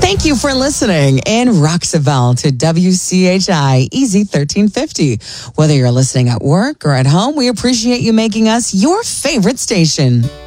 Thank you for listening in Roxaville to WCHI Easy 1350. Whether you're listening at work or at home, we appreciate you making us your favorite station.